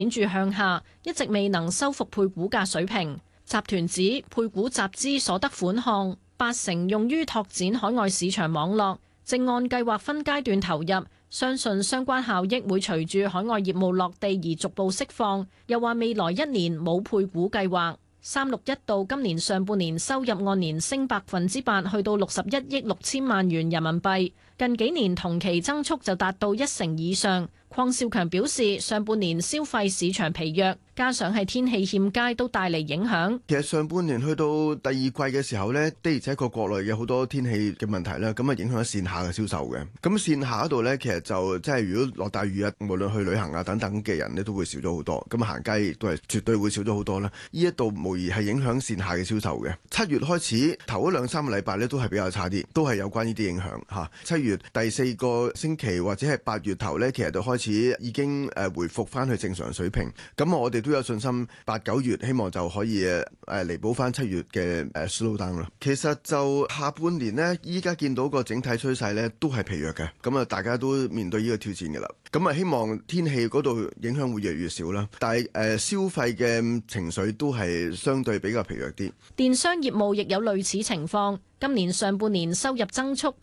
顯著向下，一直未能收復配股價水平。集團指配股集資所得款項80%用於拓展海外市場網絡，正按計劃分階段投入，相信相關效益會隨住海外業務落地而逐步釋放。又話未來1年冇配股計劃。361到今年上半年收入按年升8%，去到61億6千萬元人民幣，近幾年同期增速就達到1成以上。鄺少強表示，上半年消費市場疲弱，加上係天氣欠佳，都帶嚟影響。 其實上半年去到第二季嘅時候呢，的而且確國內有好多天氣嘅問題啦，咁啊影響咗線下嘅銷售嘅。咁線下嗰度呢，其實就即係如果落大雨啊，無論去旅行啊等等嘅人呢，都會少咗好多。咁行街亦都係絕對會少咗好多啦。呢一度無疑係影響線下嘅銷售嘅。7月開始頭嗰2-3個禮拜呢，都係比較差啲，都係有關呢啲影響嚇。7月第4個星期或者係8月頭呢，其實就開始已經回復翻去正常水平。咁我哋都有信心8、9月希望就可以彌補翻7月嘅slow down 啦。其實就下半年呢，依家見到個整體趨勢呢都係疲弱嘅。咁啊，大家都面對呢個挑戰嘅啦。咁啊，希望天氣嗰度影響會越嚟越少啦。但係消費嘅情緒都係相對比較疲弱啲。 電商業務亦有類似情況。今年上半年收入增速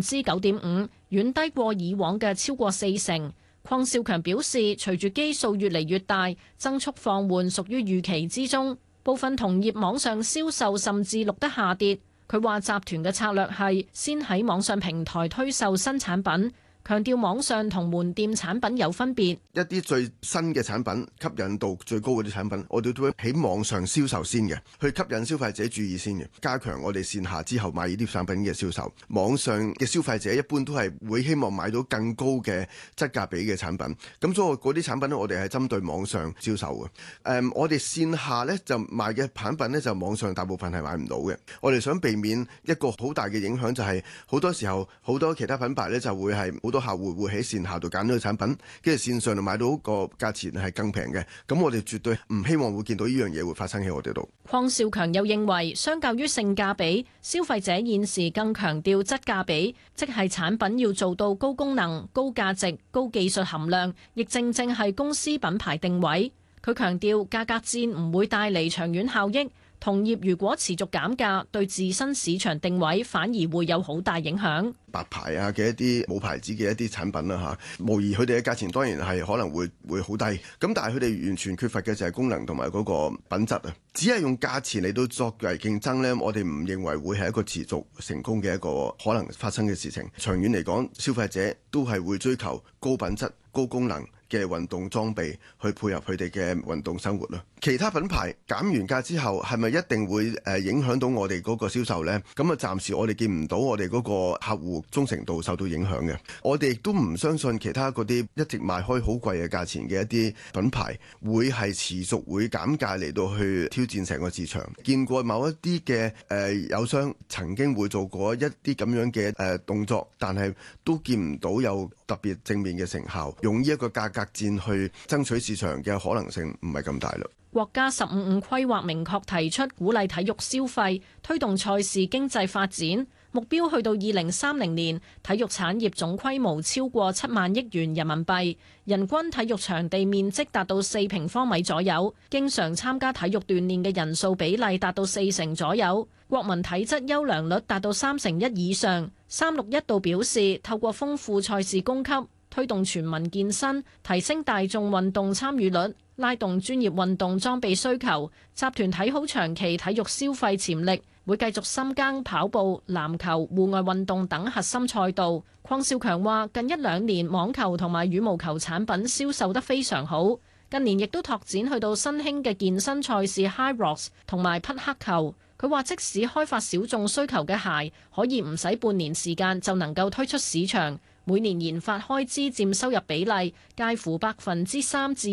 9.5%，遠低過以往嘅超過4成。鄺少強表示，隨住基數越嚟越大，增速放緩屬於預期之中。部分同業網上銷售甚至錄得下跌。佢話集團嘅策略係先喺網上平台推售新產品，強調網上同門店產品有分別。 一啲最新嘅產品，吸引度最高嗰啲產品，我哋都會喺網上銷售先嘅，去吸引消費者注意先嘅，加強我哋線下之後買呢啲產品嘅銷售。網上嘅消費者一般都係會希望買到更高嘅質價比嘅產品，咁所以嗰啲產品呢，我哋係針對網上銷售嘅。我哋線下呢，就賣嘅產品呢，就網上大部分係買唔到嘅。我哋想避免一個好大嘅影響，就係好多時候好多其他品牌呢，就會係好多客戶會喺線下度揀到產品，跟住線上度買到個價錢係更平嘅。咁我哋絕對唔希望會見到呢樣嘢會發生喺我哋度。 鄺少強又認為，相較於性價比，消費者現時更強調質價比，即係產品要做到高功能、高價值、高技術含量，亦正正係公司品牌定位。佢強調價格戰唔會帶嚟長遠效益。同業如果持續減價，對自身市場定位反而會有好大影響。 白牌啊嘅一啲冇牌子嘅一啲產品啦嚇，無疑佢哋嘅價錢當然係可能會好低，咁但係佢哋完全缺乏嘅就係功能同埋嗰個品質啊。只係用價錢嚟到作為競爭呢，我哋唔認為會係一個持續成功嘅一個可能發生嘅事情。長遠嚟講，消費者都係會追求高品質、高功能嘅運動裝備去配合佢哋嘅運動生活啦。其他品牌減完價之後，係咪一定會影響到我哋嗰個銷售呢？咁啊，暫時我哋見唔到我哋嗰個客戶忠誠度受到影響嘅。我哋亦都唔相信其他嗰啲一直賣開好貴嘅價錢嘅一啲品牌會係持續會減價嚟到去挑戰成個市場。見過某一啲嘅友商曾經會做過一啲咁樣嘅動作，但係都見唔到有特別正面嘅成效。用呢一個價格戰去爭取市場嘅可能性唔係咁大咯。 國家15-5規劃明確提出鼓勵體育消費，推動賽事經濟發展，目標去到2030年，體育產業總規模超過7萬億元人民幣，人均體育場地面積達到4平方米左右，經常參加體育鍛煉嘅人數比例達到4成左右，國民體質優良率達到3成1以上。361度表示，透過豐富賽事供給，推動全民健身，提升大眾運動參與率，拉動專業運動裝備需求。集團睇好長期體育消費潛力，會繼續深耕跑步、籃球、戶外運動等核心賽道。鄺少強話：近1-2年網球同埋羽毛球產品銷售得非常好，近年亦都拓展去到新興嘅健身賽事 HYROX 同埋匹克球。佢話：即使開發小眾需求嘅鞋，可以唔使半年時間就能夠推出市場。每年研發開支佔收入比例介乎3%至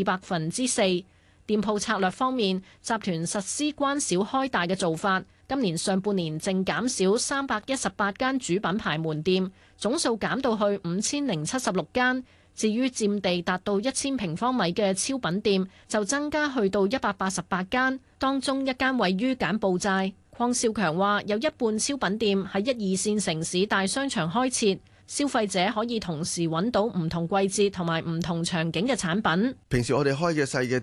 4%。店鋪策略方面，集團實施關小開大嘅做法。今年上半年淨減少318間主品牌門店，總數減到去5076間。至於佔地達到1000平方米嘅超品店，就增加去到188間，當中1間位於柬埔寨。鄺少強話：有一半超品店喺1、2線城市大商場開設。 消費者可以同時揾到唔同季節同埋唔同場景嘅產品。 平時我哋開嘅細嘅